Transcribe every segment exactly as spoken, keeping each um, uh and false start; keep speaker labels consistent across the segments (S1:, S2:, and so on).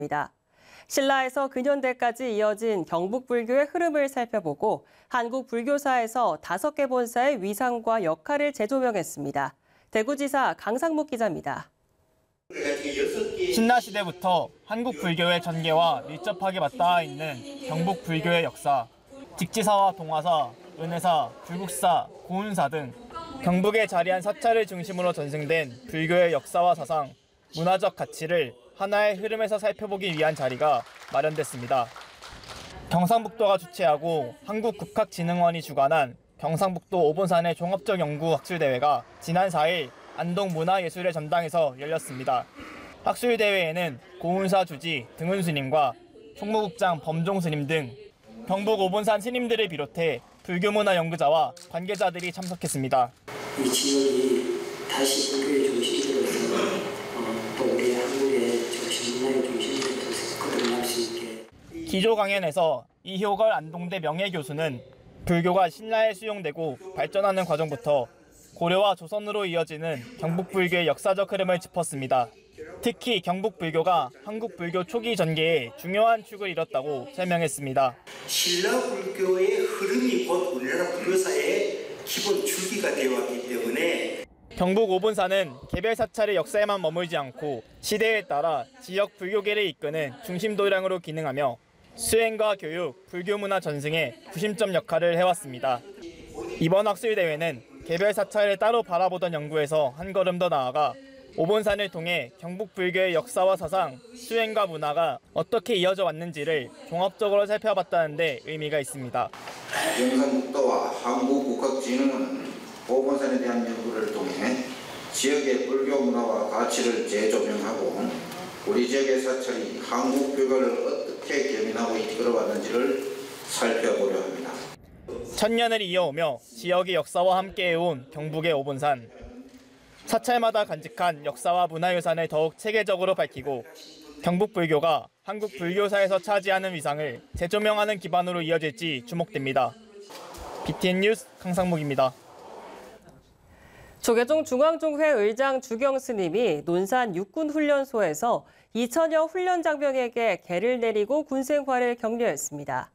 S1: 신라에서 근현대까지 이어진 경북불교의 흐름을 살펴보고 한국 불교사에서 다섯 개 본사의 위상과 역할을 재조명했습니다. 대구지사 강상묵 기자입니다.
S2: 신라시대부터 한국 불교의 전개와 밀접하게 맞닿아 있는 경북 불교의 역사, 직지사와 동화사, 은혜사, 불국사, 고운사 등 경북에 자리한 사찰을 중심으로 전승된 불교의 역사와 사상, 문화적 가치를 하나의 흐름에서 살펴보기 위한 자리가 마련됐습니다. 경상북도가 주최하고 한국국학진흥원이 주관한 경상북도 오본산의 종합적 연구 학술대회가 지난 사 일 안동문화예술의 전당에서 열렸습니다. 학술대회에는 고운사 주지 등은 스님과 총무국장 범종 스님 등 경북 오본산 스님들을 비롯해 불교문화 연구자와 관계자들이 참석했습니다.
S3: 이 지역이 다시 불교의 중심지로서 어, 또 우리 한국의 정신문화의 중심지로서 거듭날 수 있게.
S2: 기조 강연에서 이효걸 안동대 명예교수는 불교가 신라에 수용되고 발전하는 과정부터 고려와 조선으로 이어지는 경북불교의 역사적 흐름을 짚었습니다. 특히 경북불교가 한국불교 초기 전개에 중요한 축을 이뤘다고 설명했습니다.
S4: 신라 불교의 흐름이 곧 우리나라 불교사의 기본 줄기가 되어 왔기 때문에
S2: 경북 오본산은 개별 사찰의 역사에만 머물지 않고 시대에 따라 지역 불교계를 이끄는 중심도량으로 기능하며 수행과 교육, 불교문화 전승의 구심점 역할을 해왔습니다. 이번 학술대회는 개별 사찰을 따로 바라보던 연구에서 한 걸음 더 나아가 오본산을 통해 경북 불교의 역사와 사상, 수행과 문화가 어떻게 이어져 왔는지를 종합적으로 살펴봤다는 데 의미가 있습니다.
S5: 경상북도와 한국국학진흥원은 오본산에 대한 연구를 통해 지역의 불교 문화와 가치를 재조명하고 우리 지역의 사찰이 한국 불교를 어떻게 계민하고 이끌어왔는지를 살펴보려 합니다.
S2: 천년을 이어오며 지역의 역사와 함께해온 경북의 오본산. 사찰마다 간직한 역사와 문화유산을 더욱 체계적으로 밝히고 경북 불교가 한국 불교사에서 차지하는 위상을 재조명하는 기반으로 이어질지 주목됩니다. 비티엔 뉴스 강상묵입니다.
S1: 조계종 중앙종회 의장 주경 스님이 논산 육군훈련소에서 이천여 훈련 장병에게 개를 내리고 군생활을 격려했습니다.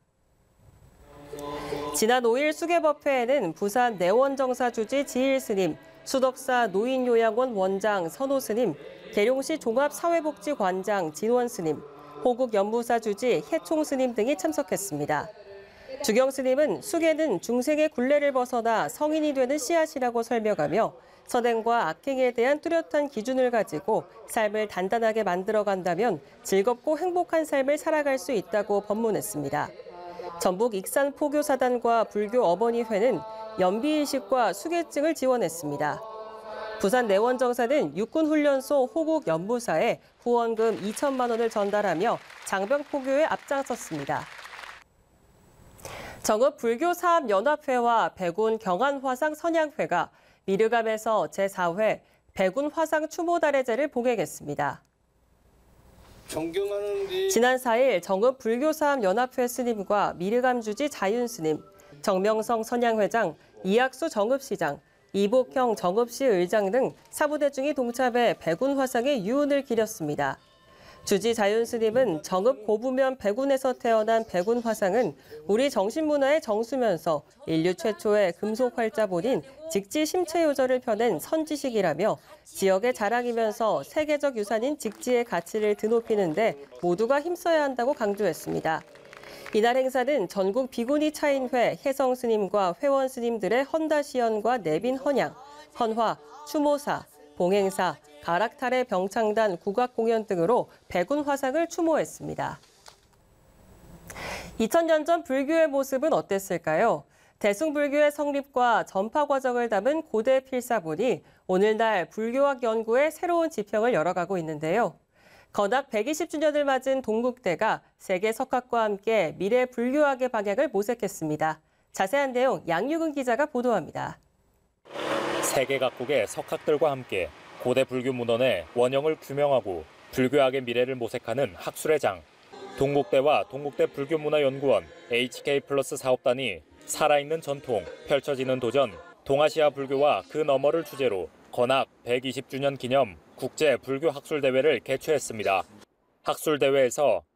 S1: 지난 오 일 수계법회에는 부산 내원정사 주지 지일 스님, 수덕사 노인요양원 원장 선호 스님, 계룡시 종합사회복지관장 진원 스님, 호국 연무사 주지 해총 스님 등이 참석했습니다. 주경 스님은 수계는 중생의 굴레를 벗어나 성인이 되는 씨앗이라고 설명하며 선행과 악행에 대한 뚜렷한 기준을 가지고 삶을 단단하게 만들어간다면 즐겁고 행복한 삶을 살아갈 수 있다고 법문했습니다. 전북 익산 포교사단과 불교 어머니회는 연비이식과 수계증을 지원했습니다. 부산 내원정사는 육군훈련소 호국 연무사에 후원금 이천만 원을 전달하며 장병 포교에 앞장섰습니다. 정읍불교사업연합회와 백운 경안화상 선양회가 미르감에서 제사 회 백운 화상 추모달의제를 봉행했습니다.
S6: 존경하는
S1: 지난 사 일 정읍불교사업연합회 스님과 미르감 주지 자윤 스님, 정명성 선양회장, 이학수 정읍시장, 이복형 정읍시 의장 등 사부대중이 동참해 백운 화상의 유운을 기렸습니다. 주지 자윤 스님은 정읍 고부면 백운에서 태어난 백운 화상은 우리 정신문화의 정수면서 인류 최초의 금속 활자본인 직지 심체 요절을 펴낸 선지식이라며 지역의 자랑이면서 세계적 유산인 직지의 가치를 드높이는 데 모두가 힘써야 한다고 강조했습니다. 이날 행사는 전국 비구니 차인회 혜성 스님과 회원 스님들의 헌다시연과 내빈 헌양, 헌화, 추모사, 봉행사, 가락탈의 병창단 국악 공연 등으로 백운 화상을 추모했습니다. 이천 년 전 불교의 모습은 어땠을까요? 대승불교의 성립과 전파 과정을 담은 고대 필사본이 오늘날 불교학 연구의 새로운 지평을 열어가고 있는데요. 건학 백이십 주년을 맞은 동국대가 세계 석학과 함께 미래 불교학의 방향을 모색했습니다. 자세한 내용 양유근 기자가 보도합니다.
S7: 세계 각국의 석학들과 함께 고대 불교 문헌의 원형을 규명하고 불교학의 미래를 모색하는 학술의 장. 동국대와 동국대 불교문화연구원 에이치케이 플러스 사업단이 살아있는 전통, 펼쳐지는 도전, 동아시아 불교와 그 너머를 주제로 건학 백이십 주년 기념 국제 불교 학술 대회를 개최했습니다. 학술대회에서